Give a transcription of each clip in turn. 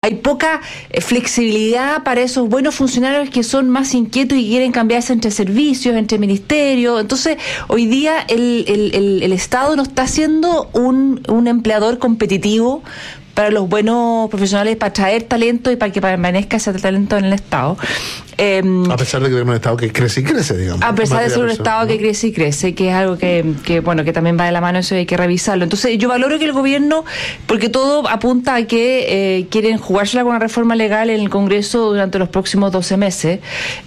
hay poca flexibilidad para esos buenos funcionarios que son más inquietos y quieren cambiarse entre servicios, entre ministerios. Entonces, hoy día el Estado no está siendo un empleador competitivo para los buenos profesionales, para atraer talento y para que permanezca ese talento en el Estado. A pesar de que tenemos un Estado que crece y crece, digamos. A pesar de ser un Estado que crece y crece, que es algo que también va de la mano, eso hay que revisarlo. Entonces, yo valoro que el gobierno, porque todo apunta a que quieren jugársela con una reforma legal en el Congreso durante los próximos 12 meses.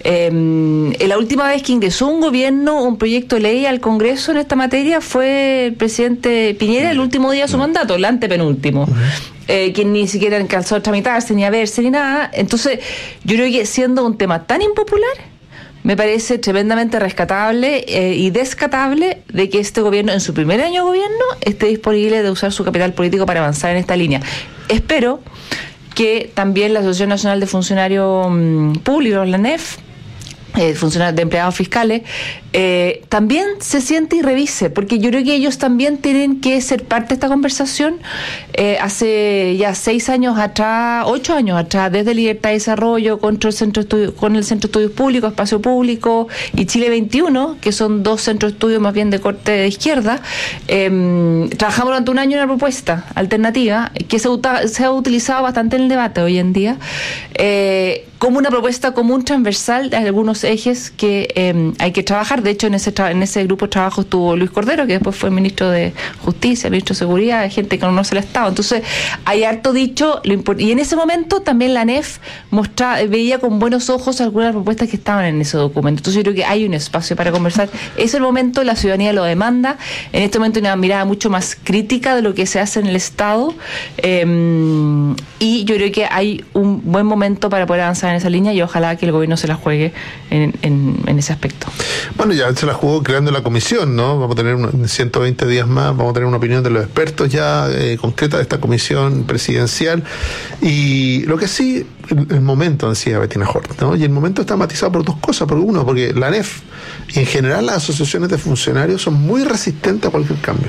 La última vez que ingresó un gobierno, un proyecto de ley al Congreso en esta materia fue el presidente Piñera, el último día de su mandato, el antepenúltimo. Que ni siquiera alcanzó a tramitarse, ni a verse, ni nada. Entonces, yo creo que siendo un tema tan impopular, me parece tremendamente rescatable y descatable de que este gobierno, en su primer año de gobierno, esté disponible de usar su capital político para avanzar en esta línea. Espero que también la Asociación Nacional de Funcionarios Públicos, la ANEF, funcionarios de empleados fiscales, también se siente y revise, porque yo creo que ellos también tienen que ser parte de esta conversación. Hace ya 6 años atrás, 8 años atrás, desde Libertad y Desarrollo, con el Centro de Estudios Públicos, Espacio Público y Chile 21, que son 2 centros de estudios más bien de corte de izquierda, trabajamos durante un año en una propuesta alternativa que se ha utilizado bastante en el debate hoy en día, como una propuesta común transversal de algunos ejes que hay que trabajar. De hecho, en ese grupo de trabajo estuvo Luis Cordero, que después fue ministro de Justicia, ministro de Seguridad, gente que conoce el Estado. Entonces, hay harto dicho, y en ese momento también la ANEF veía con buenos ojos algunas propuestas que estaban en ese documento. Entonces, yo creo que hay un espacio para conversar. Es el momento, la ciudadanía lo demanda. En este momento hay una mirada mucho más crítica de lo que se hace en el Estado, y yo creo que hay un buen momento para poder avanzar en esa línea, y ojalá que el gobierno se la juegue en ese aspecto. Bueno, ya se la jugó creando la comisión, ¿no? Vamos a tener 120 días más, vamos a tener una opinión de los expertos ya concreta de esta comisión presidencial. Y lo que sí, el momento, decía Bettina Hort, ¿no? Y el momento está matizado por 2 cosas. Porque la ANEF y en general las asociaciones de funcionarios son muy resistentes a cualquier cambio.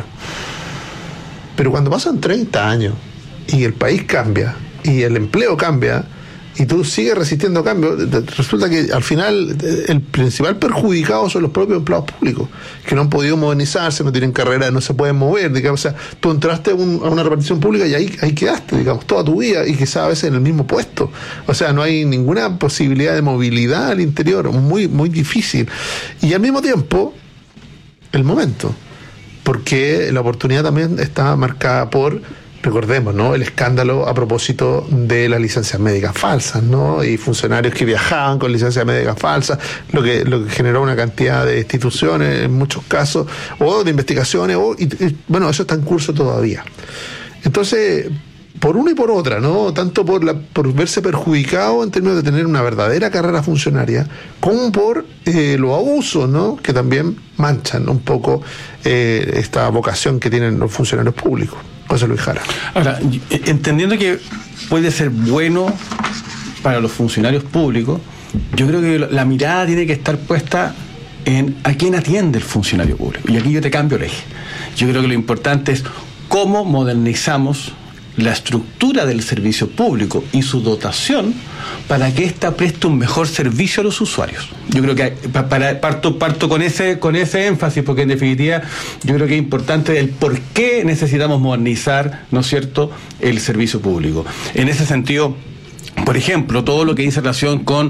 Pero cuando pasan 30 años y el país cambia y el empleo cambia, y tú sigues resistiendo cambios, resulta que al final el principal perjudicado son los propios empleados públicos, que no han podido modernizarse, no tienen carrera, no se pueden mover, digamos. O sea, tú entraste a una repartición pública y ahí quedaste, digamos, toda tu vida, y quizás a veces en el mismo puesto. O sea, no hay ninguna posibilidad de movilidad al interior, muy, muy difícil. Y al mismo tiempo, el momento, porque la oportunidad también está marcada por, recordemos, ¿no?, el escándalo a propósito de las licencias médicas falsas, ¿no? Y funcionarios que viajaban con licencias médicas falsas, lo que generó una cantidad de instituciones en muchos casos, o de investigaciones, bueno, eso está en curso todavía. Entonces, por una y por otra, ¿no? Tanto por verse perjudicado en términos de tener una verdadera carrera funcionaria, como por los abusos, ¿no?, que también manchan un poco esta vocación que tienen los funcionarios públicos. José Luis Jara. Ahora, entendiendo que puede ser bueno para los funcionarios públicos, yo creo que la mirada tiene que estar puesta en a quién atiende el funcionario público. Y aquí yo te cambio el eje. Yo creo que lo importante es cómo modernizamos la estructura del servicio público y su dotación para que ésta preste un mejor servicio a los usuarios. Yo creo que parto con ese énfasis, porque en definitiva yo creo que es importante el por qué necesitamos modernizar, ¿no es cierto?, el servicio público. En ese sentido, por ejemplo, todo lo que dice relación con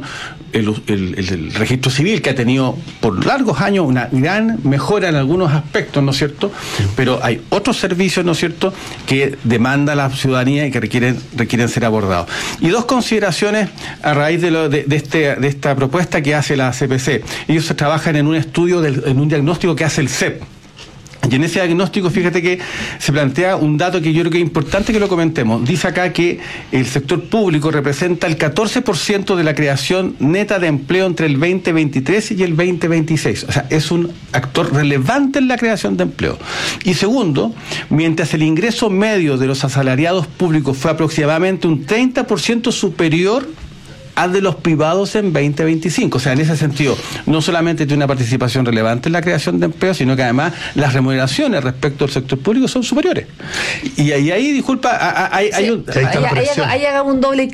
el registro civil, que ha tenido por largos años una gran mejora en algunos aspectos, ¿no es cierto? Pero hay otros servicios, ¿no es cierto?, que demanda la ciudadanía y que requieren ser abordados. Y 2 consideraciones a raíz de esta propuesta que hace la CPC. Ellos trabajan en un estudio, en un diagnóstico que hace el CEP. Y en ese diagnóstico, fíjate que se plantea un dato que yo creo que es importante que lo comentemos. Dice acá que el sector público representa el 14% de la creación neta de empleo entre el 2023 y el 2026. O sea, es un actor relevante en la creación de empleo. Y segundo, mientras el ingreso medio de los asalariados públicos fue aproximadamente un 30% superior al de los privados en 2025. O sea, en ese sentido, no solamente tiene una participación relevante en la creación de empleo, sino que además las remuneraciones respecto al sector público son superiores. Y ahí disculpa, hay un... Ahí hagamos un doble